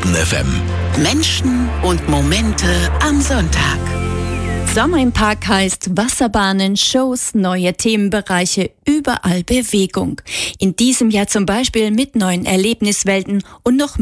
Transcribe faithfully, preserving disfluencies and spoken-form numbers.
Baden F M. Menschen und Momente am Sonntag. Sommer im Park heißt Wasserbahnen, Shows, neue Themenbereiche, überall Bewegung. In diesem Jahr zum Beispiel mit neuen Erlebniswelten und noch